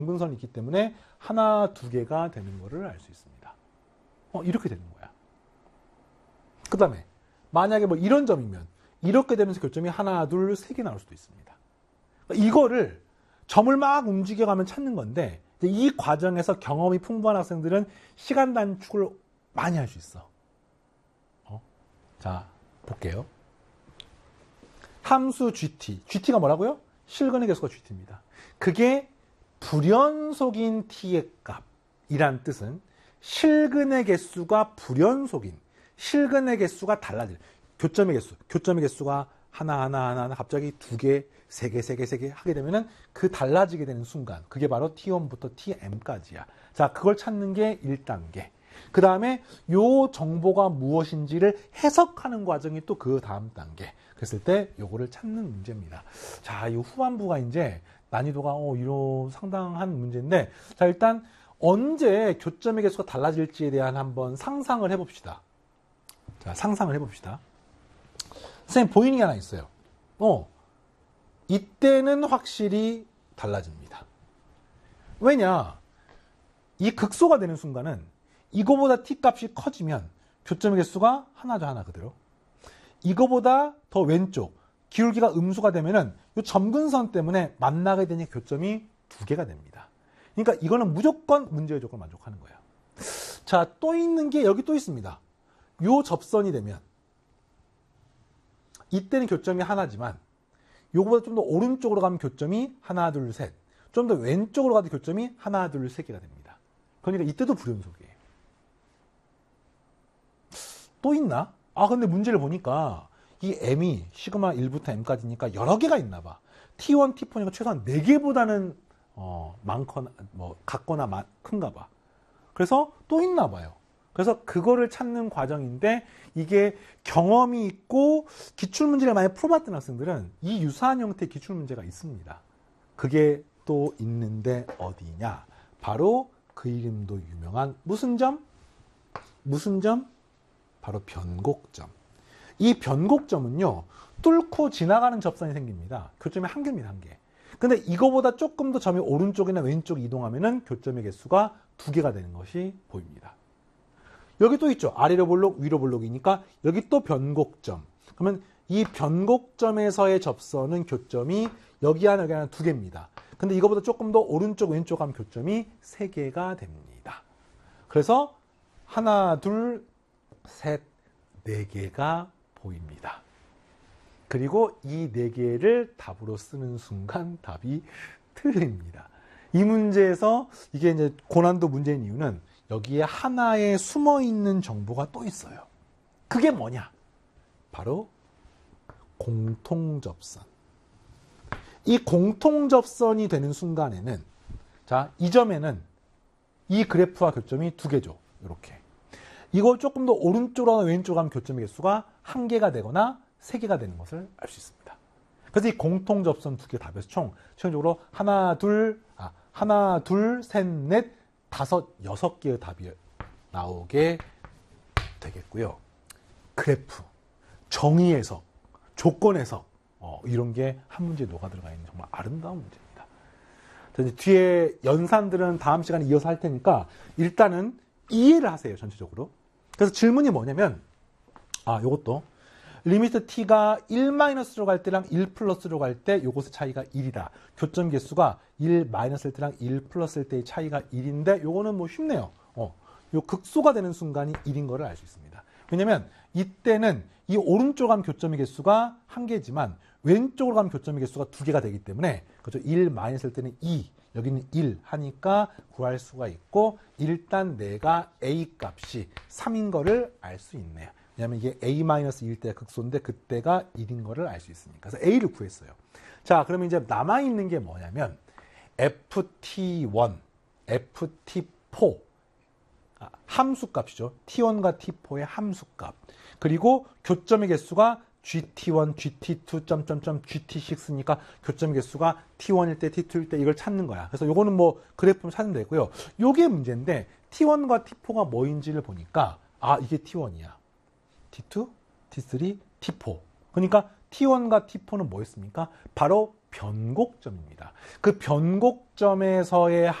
정근선이 있기 때문에 하나, 두 개가 되는 거를 알 수 있습니다. 이렇게 되는 거야. 그 다음에 만약에 뭐 이런 점이면 이렇게 되면서 교점이 하나, 둘, 세 개 나올 수도 있습니다. 이거를 점을 막 움직여가면 찾는 건데 이 과정에서 경험이 풍부한 학생들은 시간 단축을 많이 할 수 있어. 자, 볼게요. 함수 GT가 뭐라고요? 실근의 개수가 GT입니다. 그게 불연속인 T의 값이란 뜻은 실근의 개수가 불연속인, 실근의 개수가 달라질, 교점의 개수가 하나 갑자기 두 개, 세 개 하게 되면은 그 달라지게 되는 순간, 그게 바로 T1부터 TM까지야. 자, 그걸 찾는 게 1단계. 그 다음에 요 정보가 무엇인지를 해석하는 과정이 또 그 다음 단계. 그랬을 때 요거를 찾는 문제입니다. 자, 이 후반부가 이제 난이도가 이런 상당한 문제인데, 자, 일단 언제 교점의 개수가 달라질지에 대한 한번 상상을 해봅시다. 자, 상상을 해봅시다. 선생님, 보이는 게 하나 있어요. 이때는 확실히 달라집니다. 왜냐? 이 극소가 되는 순간은 이거보다 T값이 커지면 교점의 개수가 하나죠, 하나 그대로. 이거보다 더 왼쪽, 기울기가 음수가 되면은 이 점근선 때문에 만나게 되는 교점이 두 개가 됩니다. 그러니까 이거는 무조건 문제의 조건을 만족하는 거예요. 자, 또 있는 게 여기 또 있습니다. 요 접선이 되면 이때는 교점이 하나지만 요거보다 좀 더 오른쪽으로 가면 교점이 하나, 둘, 셋. 좀 더 왼쪽으로 가도 교점이 하나, 둘, 세 개가 됩니다. 그러니까 이때도 불연속이에요. 또 있나? 근데 문제를 보니까 이 m이 시그마 1부터 m까지니까 여러 개가 있나 봐. T1, T4니까 최소한 4개보다는 많거나 같거나 큰가 봐. 그래서 또 있나 봐요. 그래서 그거를 찾는 과정인데 이게 경험이 있고 기출문제를 많이 풀어봤던 학생들은 이 유사한 형태의 기출문제가 있습니다. 그게 또 있는데 어디냐? 바로 그 이름도 유명한 무슨 점? 바로 변곡점. 이 변곡점은요, 뚫고 지나가는 접선이 생깁니다. 교점이 한 개입니다, 한 개. 근데 이거보다 조금 더 점이 오른쪽이나 왼쪽 이동하면은 교점의 개수가 두 개가 되는 것이 보입니다. 여기 또 있죠. 아래로 볼록, 위로 볼록이니까 여기 또 변곡점. 그러면 이 변곡점에서의 접선은 교점이 여기 하나 두 개입니다. 근데 이거보다 조금 더 오른쪽, 왼쪽 가면 교점이 세 개가 됩니다. 그래서 하나, 둘, 셋, 네 개가 보입니다. 그리고 이 네 개를 답으로 쓰는 순간 답이 틀립니다. 이 문제에서 이게 이제 고난도 문제인 이유는 여기에 하나에 숨어 있는 정보가 또 있어요. 그게 뭐냐? 바로 공통접선. 이 공통접선이 되는 순간에는, 자, 이 점에는 이 그래프와 교점이 두 개죠. 이렇게. 이걸 조금 더 오른쪽으로 하나 왼쪽으로 하면 교점의 개수가 한 개가 되거나 세 개가 되는 것을 알 수 있습니다. 그래서 이 공통접선 두 개 답에서 최종적으로 하나, 둘, 셋, 넷, 다섯, 여섯 개의 답이 나오게 되겠고요. 그래프, 정의 해석, 조건 해석, 이런 게 한 문제에 녹아 들어가 있는 정말 아름다운 문제입니다. 이제 뒤에 연산들은 다음 시간에 이어서 할 테니까 일단은 이해를 하세요, 전체적으로. 그래서 질문이 뭐냐면, 요것도 리미트 t가 1-로 갈 때랑 1+로 갈 때 요것의 차이가 1이다. 교점 개수가 1-일 때랑 1+일 때의 차이가 1인데 요거는 뭐 쉽네요. 요 극소가 되는 순간이 1인 거를 알 수 있습니다. 왜냐면 이때는 이 오른쪽으로 가면 교점의 개수가 한 개지만 왼쪽으로 가면 교점의 개수가 두 개가 되기 때문에 그렇죠. 1-일 때는 2, 여기는 1 하니까 구할 수가 있고 일단 내가 a 값이 3인 거를 알 수 있네요. 왜냐하면 이게 a-1 때가 극소인데 그때가 1인 거를 알 수 있으니까. 그래서 a를 구했어요. 자, 그러면 이제 남아있는 게 뭐냐면 ft1, ft4 함수값이죠. t1과 t4의 함수값. 그리고 교점의 개수가 gt1, gt2, gt6니까 교점의 개수가 t1일 때, t2일 때 이걸 찾는 거야. 그래서 요거는 뭐 그래프를 찾으면 되고요. 요게 문제인데 t1과 t4가 뭐인지를 보니까 이게 t1이야. t2, t3, t4. 그러니까 t1과 t4는 뭐였습니까? 바로 변곡점입니다. 그 변곡점에서의